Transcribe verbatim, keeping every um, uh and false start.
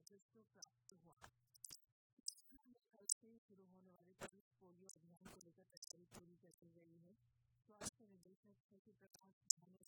राजस्व प्राप्त हुआ। कल से शुरू होने वाले पल्स पोलियो अभियान को लेकर तैयारी पूरी कर ली गई है। स्वास्थ्य निदेशक शशि प्रकाश झा ने